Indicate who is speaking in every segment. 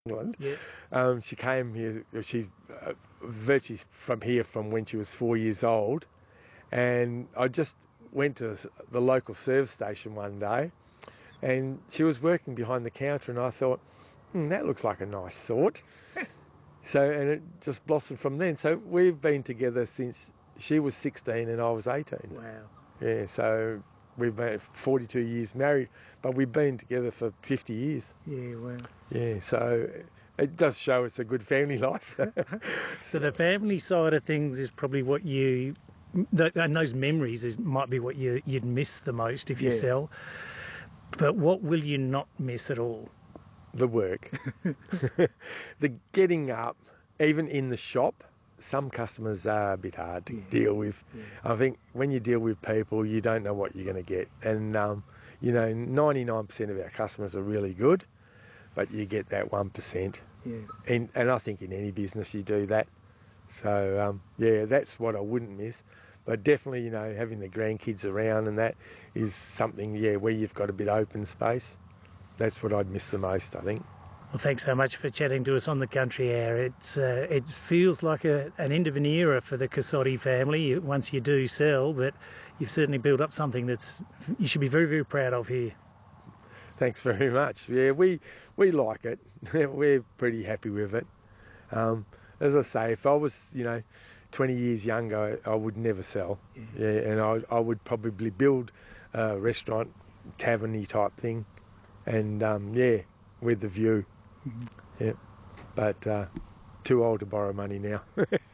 Speaker 1: England.
Speaker 2: Yeah.
Speaker 1: She came here, she virtually from here from when she was 4 years old. And I just went to the local service station one day and she was working behind the counter and I thought, that looks like a nice sort. And it just blossomed from then. So we've been together since she was 16 and I was 18.
Speaker 2: Wow.
Speaker 1: Yeah, so we've been 42 years married, but we've been together for 50 years.
Speaker 2: Yeah, wow.
Speaker 1: Yeah, so it does show it's a good family life.
Speaker 2: So the family side of things is probably what you, and those memories might be what you'd miss the most if you sell. But what will you not miss at all?
Speaker 1: The work. The getting up, even in the shop, some customers are a bit hard to deal with. I think when you deal with people, you don't know what you're going to get. And, 99% of our customers are really good, but you get that 1%.
Speaker 2: Yeah.
Speaker 1: And I think in any business you do that. So, that's what I wouldn't miss. But definitely, having the grandkids around and that is something, where you've got a bit open space. That's what I'd miss the most, I think.
Speaker 2: Well, thanks so much for chatting to us on the Country Air. It feels like an end of an era for the Cassotti family once you do sell, but you've certainly built up something that's you should be very, very proud of here.
Speaker 1: Thanks very much. Yeah, we like it. We're pretty happy with it. As I say, if I was, 20 years younger, I would never sell. Yeah, and I would probably build a restaurant, tavern-y type thing, and with the view. Mm-hmm. Yeah, but too old to borrow money now.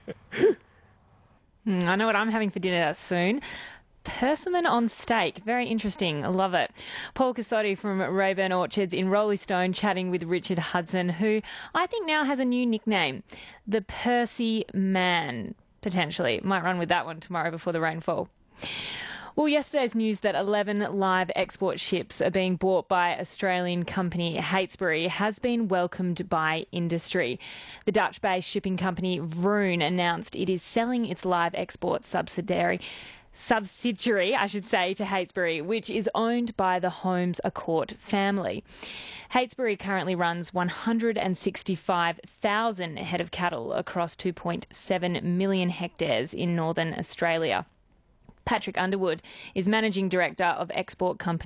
Speaker 3: I know what I'm having for dinner soon. Persimmon on steak. Very interesting. I love it. Paul Cassotti from Rayburn Orchards in Rolling Stone chatting with Richard Hudson, who I think now has a new nickname, the Percy Man, potentially. Might run with that one tomorrow before the rainfall. Well, yesterday's news that 11 live export ships are being bought by Australian company Heytesbury has been welcomed by industry. The Dutch-based shipping company Vroon announced it is selling its live export subsidiary, to Heytesbury, which is owned by the Holmes A Court family. Heytesbury currently runs 165,000 head of cattle across 2.7 million hectares in northern Australia. Patrick Underwood is Managing Director of export company